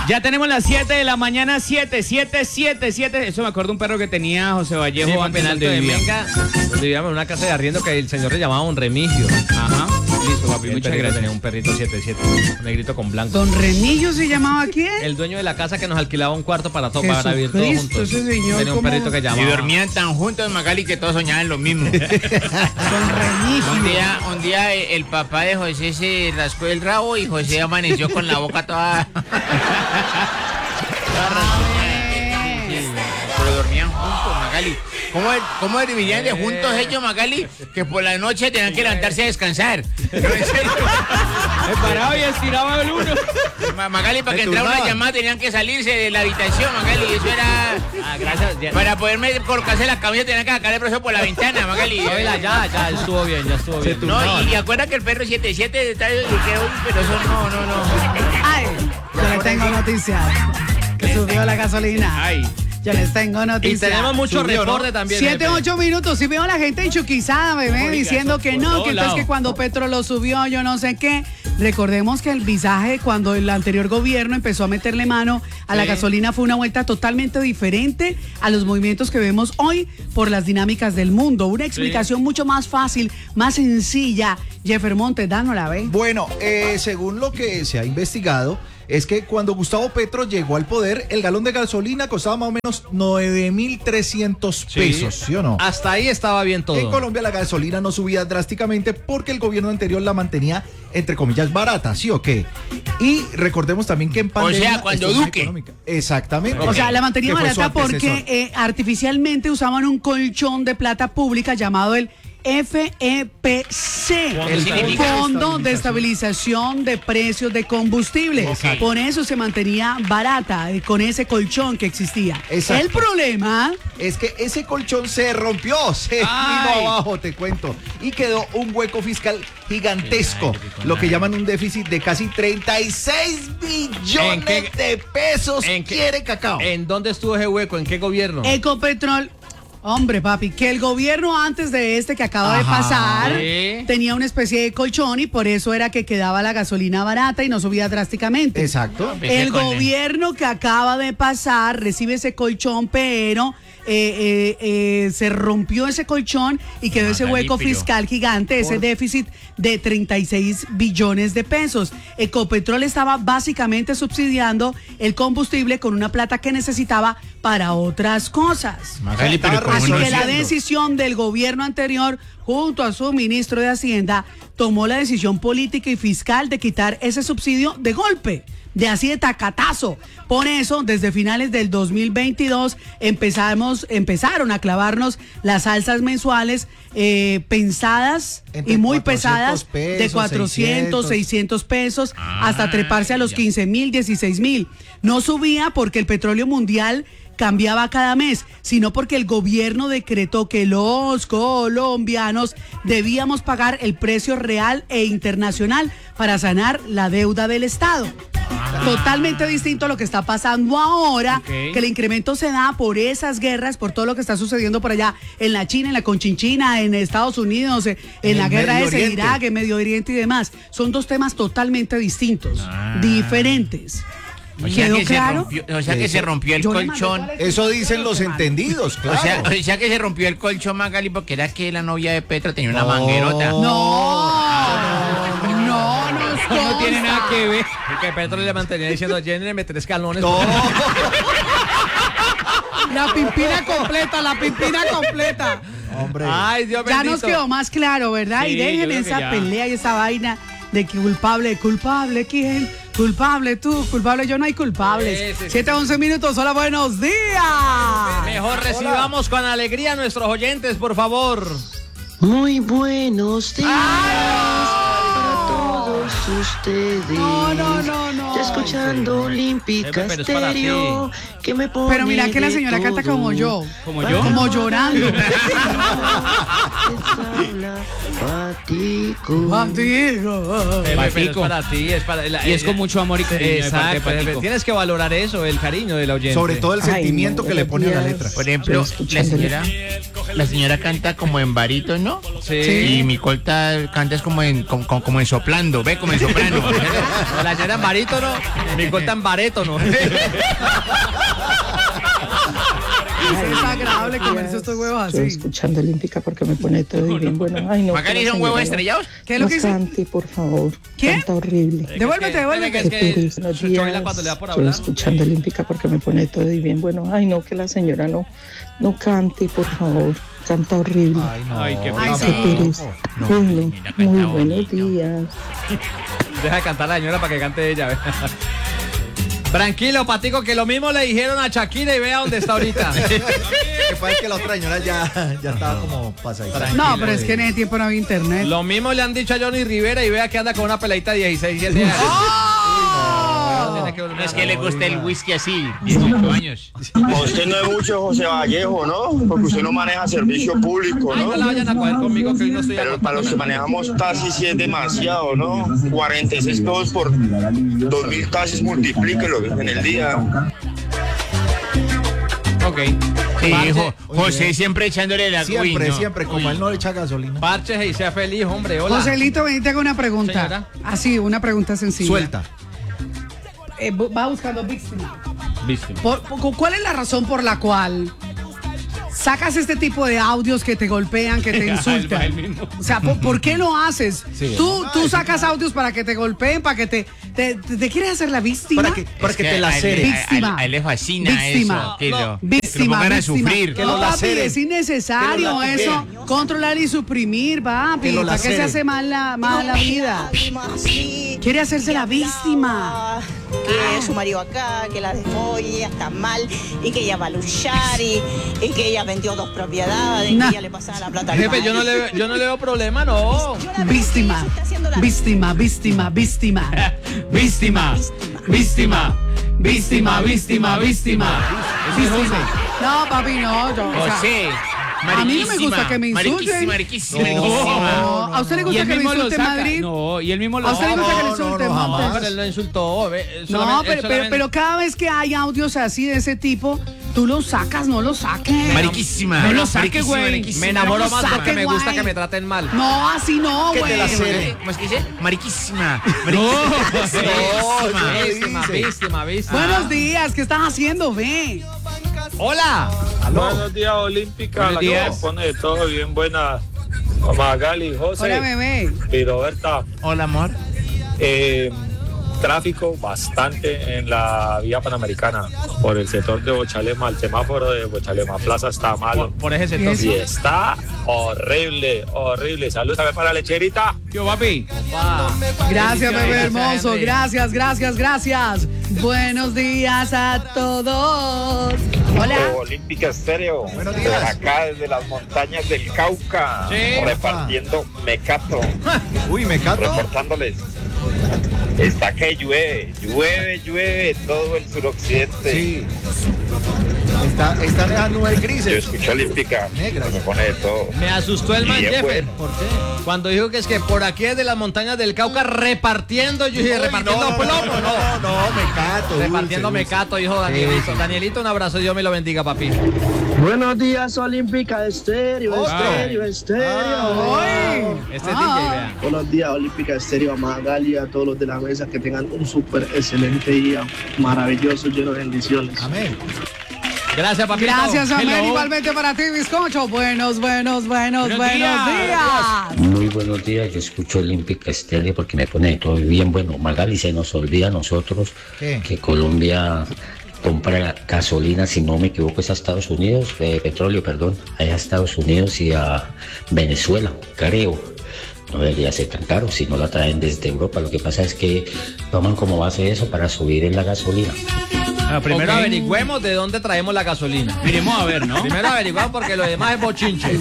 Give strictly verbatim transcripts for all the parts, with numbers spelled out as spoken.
Ya tenemos las siete de la mañana, siete, siete, siete, siete. Eso me acuerdo un perro que tenía José Vallejo Sí, antes penal de de vivir. Menga, vivíamos en una casa de arriendo que el señor le llamaba un Remigio. Ajá, listo, papi, El muchas perrito gracias. tenía un perrito siete siete, un negrito con blanco. ¿Don Remillo se llamaba quién? El dueño de la casa que nos alquilaba un cuarto para, to para vivir todos Jesucristo, juntos. ese señor, Tenía un ¿cómo? perrito que llamaba. Y dormían tan juntos, Magali, que todos soñaban lo mismo. Don Remigio. Un día, un día el papá de José se rascó el rabo y José amaneció con la boca toda... Pero dormían juntos, Magali. ¿Cómo, cómo vivían de juntos ellos, Magali? Que por la noche tenían que levantarse a descansar. No, en serio. Me paraba y estiraba el uno. Ma- Magali, para que entrara una llamada tenían que salirse de la habitación, Magali. Eso era... Ah, gracias. Ya, Para poderme colocarse la camisa tenían que sacar el profesor por la ventana, Magali. ya, ya, ya estuvo bien, ya estuvo bien. No, y, y acuerda que el perro siete siete está y quedó, pero eso no, no, no. Ay, yo les tengo noticias. Que subió la gasolina. Ay. Yo les tengo Y noticias. tenemos mucho Subió, reporte ¿no? también. Siete, jefe. ocho minutos. Si veo a la gente enchuquizada, bebé, Oiga, diciendo eso que por no, todo que entonces lado. que cuando Petro lo subió, yo no sé qué. Recordemos que el visaje, cuando el anterior gobierno empezó a meterle mano a la Sí. gasolina, fue una vuelta totalmente diferente a los movimientos que vemos hoy por las dinámicas del mundo. Una explicación mucho más fácil, más sencilla. Jeffer Montes, dánosla, ¿ve? Bueno, eh, según lo que se ha investigado, es que cuando Gustavo Petro llegó al poder, el galón de gasolina costaba más o menos nueve mil trescientos pesos, ¿sí o no? Hasta ahí estaba bien todo. En Colombia la gasolina no subía drásticamente porque el gobierno anterior la mantenía, entre comillas, barata, ¿sí o qué? Y recordemos también que en pandemia... sea, cuando esto es Duque. económica. Exactamente. O sea, la mantenía Que fue su barata porque antecesor. eh, artificialmente usaban un colchón de plata pública llamado el F E P C, ¿Qué significa? Fondo de Estabilización de Precios de Combustible. Exacto. Por eso se mantenía barata, eh, con ese colchón que existía. Exacto. El problema, Es que ese colchón se rompió, se Ay. vino abajo, te cuento. Y quedó un hueco fiscal gigantesco, lo que llaman un déficit de casi treinta y seis billones ¿En qué- de pesos. en qué- quiere Cacao. ¿En dónde estuvo ese hueco? ¿En qué gobierno? Ecopetrol. Hombre, papi, que el gobierno antes de este que acaba de Ajá. pasar Sí. tenía una especie de colchón y por eso era que quedaba la gasolina barata y no subía drásticamente. Exacto. Empecé El con el- gobierno que acaba de pasar recibe ese colchón, pero eh, eh, eh, se rompió ese colchón y quedó ese Magali, hueco pero- fiscal gigante, ese déficit de treinta y seis billones de pesos. Ecopetrol estaba básicamente subsidiando el combustible con una plata que necesitaba para otras cosas. Magali, pero Estaba ¿cómo Así no que la haciendo? decisión del gobierno anterior, junto a su ministro de Hacienda, tomó la decisión política y fiscal de quitar ese subsidio de golpe, de así de tacatazo. Por eso, desde finales del dos mil veintidós empezamos, empezaron a clavarnos las alzas mensuales eh, pensadas Entre y muy cuatrocientos pesadas pesos, de cuatrocientos, seiscientos pesos hasta treparse a los quince mil, dieciséis mil. No subía porque el petróleo mundial cambiaba cada mes, sino porque el gobierno decretó que los colombianos debíamos pagar el precio real e internacional para sanar la deuda del Estado. Totalmente distinto a lo que está pasando ahora, Ok. que el incremento se da por esas guerras, por todo lo que está sucediendo por allá en la China, en la Conchinchina, en Estados Unidos, en, En la el guerra Medio esa, en Oriente. Irak, en Medio Oriente y demás. Son dos temas totalmente distintos, diferentes. O sea, ¿Quedó que se claro? rompió, o sea que se rompió el Yo le mandé colchón. cuál es- Eso dicen los entendidos, claro. O sea, o sea que se rompió el colchón, Magali, porque era que la novia de Petro tenía una No. manguerota. No, no, no, No tiene nada que ver. Porque Petro le mantenía diciendo, llénenme tres galones. No. La pimpina completa, la pimpina completa. Hombre. Ay, Dios Ya bendito. nos quedó más claro, ¿verdad? Sí, y yo dejen creo que esa ya. pelea y esa vaina de que culpable, culpable, ¿quién? Culpable tú, culpable yo, no hay culpables. Sí, sí, sí. siete, once minutos, hola, buenos días. Mejor recibamos con alegría a nuestros oyentes, por favor. Muy buenos días para todos ustedes. No, no, no, no. Ya escuchando Olímpica Pepe, pero es para Estéreo, que me pone Pero mira que la de señora canta todo. como yo. ¿Como yo? Como llorando. Les habla Patico. Patico. Pepe, pero es Patico. para ti, es para... la- Eh, Y es con mucho amor y cariño de parte de Exacto, Pepe, Patico. tienes que valorar eso, el cariño del oyente. Sobre todo el Ay, sentimiento no, que le pone a la buenos letra. días. Por ejemplo, Estoy la escuchando señora, la señora canta como en barítono, ¿no? Sí. Y mi colta canta es como en, como, como en soplando, ¿ve? Como soprano. No, la señora en barítono, Nicole en barétono. Es agradable comerse estos huevos Estoy así. escuchando Olímpica porque me pone todo bien bueno. Ay, no. Magali, que la ¿son huevos señora no- estrellados? ¿Qué es lo no que dice? cante, por favor. ¿Qué? Canta horrible. Devuélvete, devuélvete. Es que Qué pereza. Buenos Chovela días. cuando le da por Estoy hablar. escuchando Olímpica porque me pone todo bien bueno. Ay, no, que la señora no, no cante, por favor. Canta horrible. Ay, no. Ay, qué Ay, Qué sí. pereza. No, Bueno, mira, canta muy bonito. buenos días. Deja de cantar a la señora para que cante ella. ve. Tranquilo, Patico, que lo mismo le dijeron a Shakira y vea dónde está ahorita. Que pasa que la otra señora ya, ya estaba como pasadita. No, pero es que en ese tiempo no había internet. Lo mismo le han dicho a Johnny Rivera y vea que anda con una peladita de dieciséis, diecisiete años. No tiene que volver No es a- que le guste el whisky así, dieciocho años. Usted no es mucho José Vallejo, ¿no? Porque usted no maneja servicio público, Ay, no la ¿no? vayan a coger conmigo que hoy no estoy Pero para los que acompañado. manejamos taxis sí es demasiado, ¿no? cuarenta y seis pesos por dos mil taxis, multiplíquelo en el día. Ok. Sí, Parce- Jo- José siempre echándole la Siempre, uy, no. siempre, como él no le echa gasolina. Párchese y sea feliz, hombre. Hola. Joselito, ven, te hago una pregunta. Señora. Así, una pregunta sencilla. Suelta. Eh, bu- va buscando víctima. Víctima. Por- por- ¿Cuál es la razón por la cual sacas este tipo de audios que te golpean, que te insultan? el mismo. O sea, ¿por, por qué lo haces? Sí. Tú, tú sacas audios para que te golpeen, para que te... ¿Te, te, te quieres hacer la víctima? Para que, para Es que te a él- lacere. a- Víctima. A, a él le fascina Víctima. eso. Que, lo, que lo Víctima, pongan a víctima. sufrir. Que lo No, papi, laceren. es innecesario Que lo eso. laceren. Controlar y suprimir, papi. Que lo ¿Para qué se laceren. hace mal la, mal la vida? Quiere hacerse la víctima. Que su marido acá, que la dejó y ella está mal y que ella va a luchar y, y que ella vendió dos propiedades, Nah. que ella le pasaba la plata al Jefe, yo no, marido. le, veo- yo no le veo problema, no. Yo la veo Víctima, que ella está haciendo la víctima, víctima, víctima. Víctima, víctima, víctima, víctima, víctima. Víctima. No, papi, no. Yo, o sea, José, a mí no me gusta mariquísima, que me insulten. Mariquísima, mariquísima, No. mariquísima. no. ¿A usted le Y gusta él que le mismo lo insulte saca. Madrid? No, y él mismo lo ¿A usted le gusta que le No, no, insulte no, Montes? jamás. Pero él lo insultó. ve, él No, solamente- pero, él pero, solamente- pero cada vez que hay audios así de ese tipo, tú los sacas, no los saques. Mariquísima. No lo saque, mariquísima, güey. mariquísima. Me enamoro No más saque, porque me gusta guay. que me traten mal. No, así no, Que te güey. la ¿Cómo cere. es que- cómo es que dice? Mariquísima. No. Mariquísima. No, Víctima, dice. víctima, víctima. Buenos días, ¿qué estás haciendo? Ve. Hola. Buenos días, Olímpica. Buenos La que días. nos pone de todo bien buena. Magali, José Hola, bebé. y Roberta. Hola, amor. Eh, tráfico bastante en la vía panamericana por el sector de Bochalema. El semáforo de Bochalema Plaza está malo. Por, por ese sector. Eso. Y está horrible, horrible. Saludos también para la lecherita. Yo, papi. Va. Gracias, bebé Gracias, hermoso. Henry. Gracias, gracias, gracias. Buenos días a todos. Hola. Olímpica Estéreo. Buenos días. Acá desde las montañas del Cauca. Sí. Repartiendo mecato. Uy, me cato. Reportándoles. Está que llueve, llueve, llueve todo el suroccidente. Sí. Está, están esas nubes Yo grises. escucho Olímpica, Negras. me pone de todo. Me asustó el man Bien Jeffer. bueno. ¿Por qué? Cuando dijo que es que por aquí desde las montañas del Cauca repartiendo, yo dije, Uy, repartiendo no, no, plomo, no, no. no, no, me cato. Repartiendo dulce, mecato, dijo Sí, Danielito. sí. Danielito, un abrazo, Dios me lo bendiga, papi. Buenos días, Olímpica Estéreo, Otro. Estéreo, Estéreo. Ay. Este es Ah. D J, vea. Buenos días, Olímpica Estéreo, a Magali, a todos los de la mesa, que tengan un súper excelente día, maravilloso, lleno de bendiciones. Amén. Gracias, papito. Gracias, amén. Hello. Igualmente para ti, bizcocho. Buenos, buenos, buenos, Buenos buenos días. días. Muy buenos días, yo escucho Olímpica Estéreo porque me pone todo bien bueno. Magali, se nos olvida a nosotros ¿Qué? que Colombia compra gasolina, si no me equivoco, es a Estados Unidos, eh, petróleo, perdón, es a Estados Unidos y a Venezuela, creo. No debería ser tan caro si no la traen desde Europa. Lo que pasa es que toman como base eso para subir en la gasolina. Bueno, primero Ok. averigüemos de dónde traemos la gasolina. Miremos a ver, ¿no? Primero averiguamos porque lo demás es bochinche.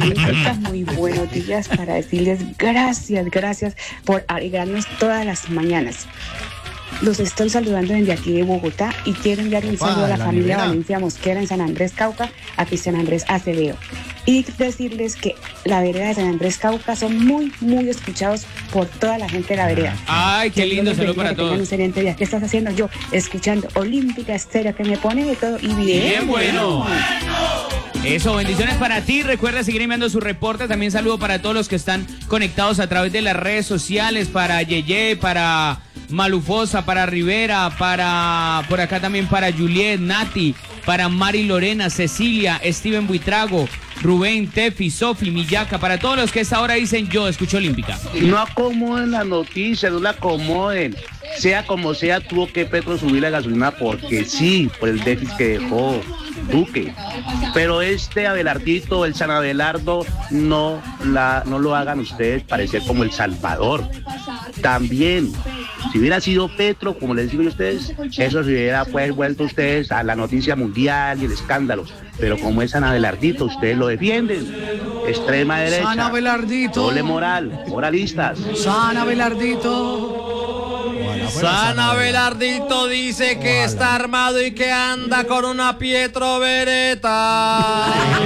Muy buenos días para decirles gracias, gracias por alegrarnos todas las mañanas. Los estoy saludando desde aquí de Bogotá y quiero enviar un Opa, saludo a la, la familia nevera. Valencia Mosquera en San Andrés Cauca, a Cristian Andrés Acevedo. Y decirles que la vereda de San Andrés Cauca son muy, muy escuchados por toda la gente de la vereda. Ay, qué Que Dios lindo, los saludo bendiga, para que tengan un todos. excelente día. ¿Qué estás haciendo? Yo, escuchando Olímpica Estéreo, que me pone de todo y video. Bien bueno. Eso, bendiciones para ti. Recuerda seguir enviando sus reportes. También saludo para todos los que están conectados a través de las redes sociales. Para Yeye, para Malufosa, para Rivera, para por acá también para Juliet, Nati, para Mari Lorena, Cecilia, Steven Buitrago, Rubén, Tefi, Sofi, Millaca, para todos los que a esta hora dicen yo escucho Olímpica. No acomoden la noticia, no la acomoden. Sea como sea, tuvo que Petro subir la gasolina porque sí, por el déficit que dejó Duque. Pero este Abelardito, el San Abelardo, no, la, no lo hagan ustedes parecer como El Salvador. También, si hubiera sido Petro, como les digo a ustedes, eso se hubiera pues vuelto ustedes a la noticia mundial y el escándalo. Pero como es San Abelardito, ustedes lo defienden. Extrema derecha. San Abelardito. Doble moral, moralistas. San Abelardito. San Abelardito dice que Ojalá. está armado y que anda con una Pietro Beretta.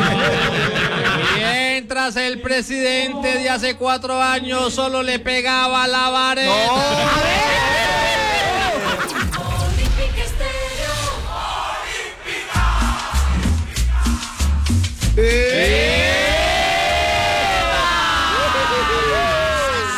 Mientras el presidente de hace cuatro años solo le pegaba la vareta. No.